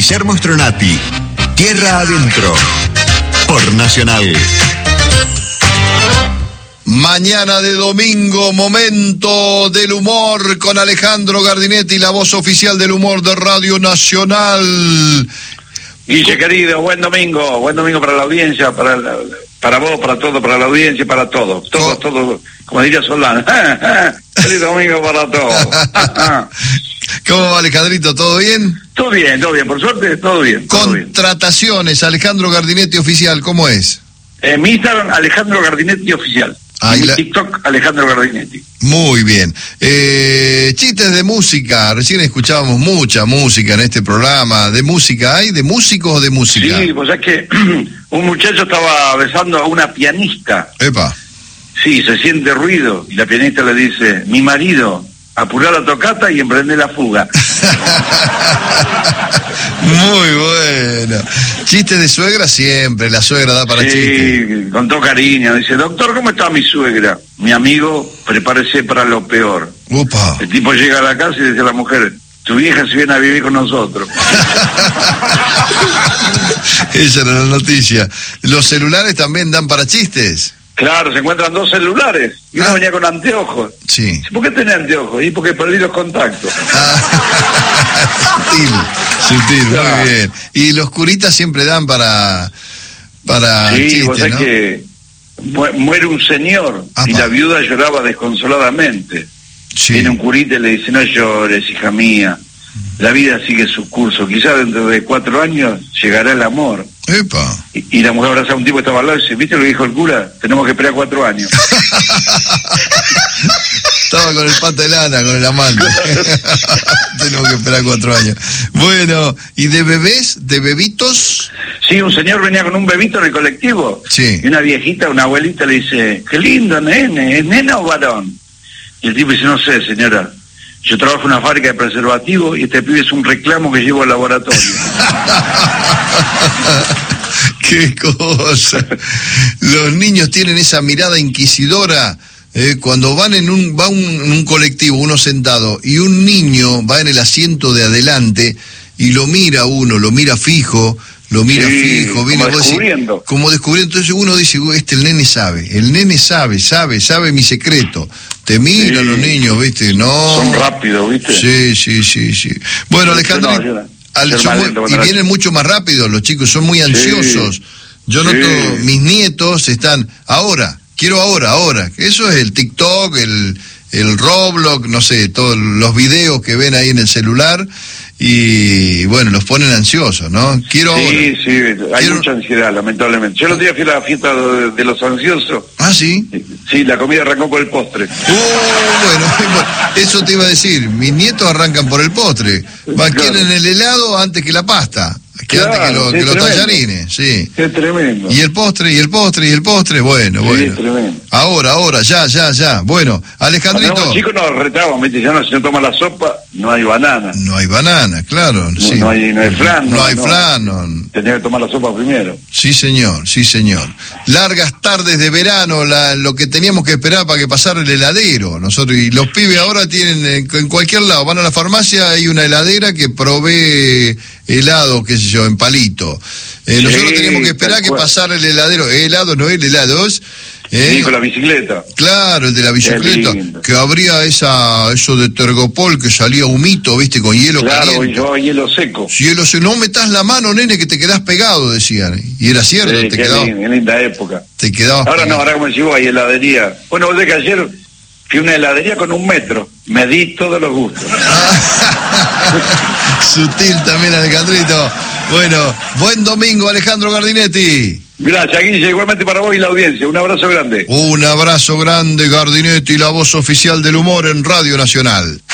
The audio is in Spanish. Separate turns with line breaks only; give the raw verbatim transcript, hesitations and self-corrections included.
Guillermo Stronati, Tierra Adentro, por Nacional.
Mañana de domingo, momento del humor con Alejandro Gardinetti, la voz oficial del humor de Radio Nacional.
Guille, querido, buen domingo, buen domingo para la audiencia, para la, para vos, para todo, para la audiencia, para todo, todo, oh. todo, como diría Solán, feliz domingo para todos.
¿Cómo va, Alejandrito? ¿Todo bien?
Todo bien, todo bien, por suerte, todo bien. Todo
Contrataciones, bien. Alejandro Gardinetti Oficial, ¿cómo es?
Eh, mi Instagram, Alejandro Gardinetti Oficial.
Ahí
y
la...
TikTok, Alejandro Gardinetti.
Muy bien. Eh, chistes de música. Recién escuchábamos mucha música en este programa. ¿De música hay? ¿De músicos o de música?
Sí, pues es que un muchacho estaba besando a una pianista.
Epa.
Sí, se siente ruido. Y la pianista le dice, mi marido, apurá la tocata y emprende la fuga.
Muy bueno. Chistes de suegra siempre, la suegra da para
sí,
chistes.
Sí, con todo cariño. Dice, doctor, ¿cómo está mi suegra? Mi amigo, prepárese para lo peor.
Upa.
El tipo llega a la casa y dice a la mujer, tu vieja se viene a vivir con nosotros.
Esa era la noticia. ¿Los celulares también dan para chistes?
Claro, se encuentran dos celulares y uno ah. venía con anteojos.
Sí.
¿Por qué tenés anteojos? Y porque perdí los contactos.
Ah. Sutil, sutil, claro. Muy bien. Y los curitas siempre dan para para
sí,
chistes,
vos sabés
¿no?
que muere un señor Apa. y la viuda lloraba desconsoladamente.
Sí.
Viene un curita y le dice, no llores, hija mía. La vida sigue su curso. Quizás dentro de cuatro años llegará el amor.
Epa.
Y, y la mujer abraza a un tipo que estaba al lado y dice, ¿viste lo que dijo el cura? Tenemos que esperar cuatro años.
Estaba con el pato de lana, con el amante. Tenemos que esperar cuatro años. Bueno, ¿y de bebés, de bebitos?
Sí, un señor venía con un bebito en el colectivo.
Sí.
Y una viejita, una abuelita le dice, qué lindo, nene, ¿es nena o varón? Y el tipo dice, no sé, señora. Yo trabajo en una fábrica de preservativos y este pibe es un reclamo que llevo al laboratorio.
¡Qué cosa! Los niños tienen esa mirada inquisidora eh, cuando van en un va un, un colectivo, uno sentado, y un niño va en el asiento de adelante y lo mira uno, lo mira fijo, lo mira
sí,
fijo, viene
como descubriendo.
Decir, como descubriendo. Entonces uno dice, este el nene sabe, el nene sabe, sabe, sabe mi secreto. Te miran sí. los niños, ¿viste? No.
Son rápidos, ¿viste?
Sí, sí, sí, sí. Bueno, Alejandro, no, al, son muy, y vienen mucho más rápido los chicos, son muy ansiosos. Sí. Yo noto, sí. mis nietos están, ahora, quiero ahora, ahora. Eso es el TikTok, el, el Roblox, no sé, todos los videos que ven ahí en el celular. Y bueno, los ponen ansiosos, ¿no? Quiero
sí,
ahora.
Sí, sí, hay
Quiero...
mucha ansiedad, lamentablemente. Yo el otro día fui a la fiesta de, de los ansiosos.
Ah, ¿sí?
Sí, la comida arrancó por el postre.
Uh, bueno, eso te iba a decir. Mis nietos arrancan por el postre. Van, claro. Quieren el helado antes que la pasta. Que
claro,
antes que, lo, que los tallarines, sí.
Es tremendo.
Y el postre, y el postre, y el postre, bueno,
sí,
bueno.
Es tremendo.
Ahora, ahora, ya, ya, ya. Bueno, Alejandrito.
Cuando éramos chicos nos retamos, ¿viste? Ya no, si no toma la sopa, no hay banana.
No hay banana, claro.
No,
sí.
no hay, no hay flan.
No,
no
hay
no.
flan. No.
Tenés que tomar la sopa primero.
Sí, señor, sí, señor. Largas tardes de verano, la, lo que teníamos que esperar para que pasara el heladero. Nosotros, y los pibes ahora tienen, en, en cualquier lado, van a la farmacia, hay una heladera que provee helado, qué sé yo, en palito. Eh, sí, nosotros teníamos que esperar que pasara el heladero, helado, no el helados. ¿Eh?
Sí, con la bicicleta.
Claro, el de la bicicleta, que abría esa eso de Tergopol, que salía humito, viste, con hielo
claro,
caliente.
Claro, y yo hielo seco.
Hielo seco, no metas la mano, nene, que te quedás pegado, decían. Y era cierto,
sí,
te
qué
quedabas...
Linda, linda época.
Te quedabas
ahora
pegado.
No, ahora como llegó, hay heladería. Bueno, vos de que ayer fui a una heladería con un metro. Me di todos los gustos.
Sutil también, Alejandrito. Bueno, buen domingo, Alejandro Gardinetti.
Gracias, Guille, igualmente para vos y la audiencia. Un abrazo grande.
Un abrazo grande, Gardinetti, la voz oficial del humor en Radio Nacional.